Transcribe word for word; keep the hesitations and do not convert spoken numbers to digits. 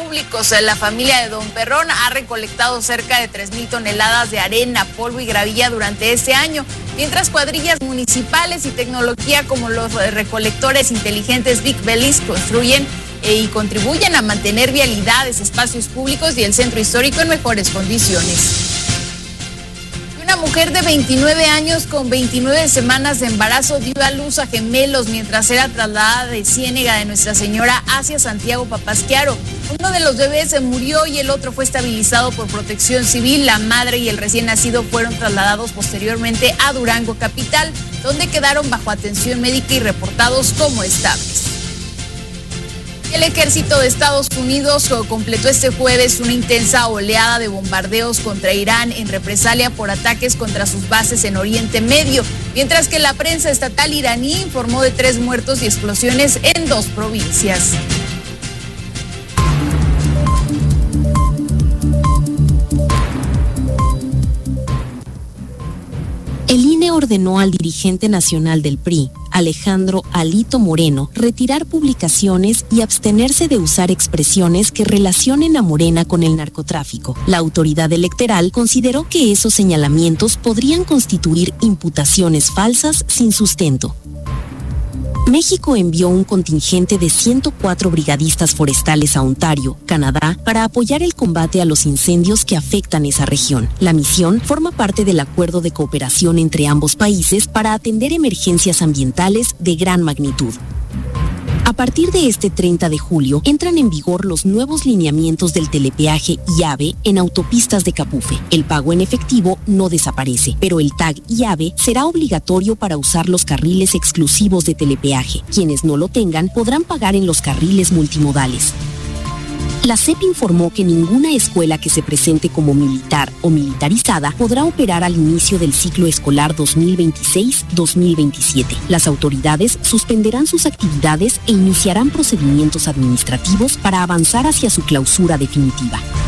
públicos. La familia de Don Perrón ha recolectado cerca de tres mil toneladas de arena, polvo y gravilla durante este año, mientras cuadrillas municipales y tecnología como los recolectores inteligentes Big Bellies construyen y contribuyen a mantener vialidades, espacios públicos y el centro histórico en mejores condiciones. Una mujer de veintinueve años con veintinueve semanas de embarazo dio a luz a gemelos mientras era trasladada de Ciénega de Nuestra Señora hacia Santiago Papasquiaro. Uno de los bebés se murió y el otro fue estabilizado por Protección Civil. La madre y el recién nacido fueron trasladados posteriormente a Durango capital, donde quedaron bajo atención médica y reportados como estables. El ejército de Estados Unidos completó este jueves una intensa oleada de bombardeos contra Irán en represalia por ataques contra sus bases en Oriente Medio, mientras que la prensa estatal iraní informó de tres muertos y explosiones en dos provincias. El I N E ordenó al dirigente nacional del P R I, Alejandro Alito Moreno, retirar publicaciones y abstenerse de usar expresiones que relacionen a Morena con el narcotráfico. La autoridad electoral consideró que esos señalamientos podrían constituir imputaciones falsas sin sustento. México envió un contingente de ciento cuatro brigadistas forestales a Ontario, Canadá, para apoyar el combate a los incendios que afectan esa región. La misión forma parte del acuerdo de cooperación entre ambos países para atender emergencias ambientales de gran magnitud. A partir de este treinta de julio, entran en vigor los nuevos lineamientos del telepeaje IAVE en autopistas de Capufe. El pago en efectivo no desaparece, pero el tag IAVE será obligatorio para usar los carriles exclusivos de telepeaje. Quienes no lo tengan podrán pagar en los carriles multimodales. La C E P informó que ninguna escuela que se presente como militar o militarizada podrá operar al inicio del ciclo escolar dos mil veintiséis dos mil veintisiete. Las autoridades suspenderán sus actividades e iniciarán procedimientos administrativos para avanzar hacia su clausura definitiva.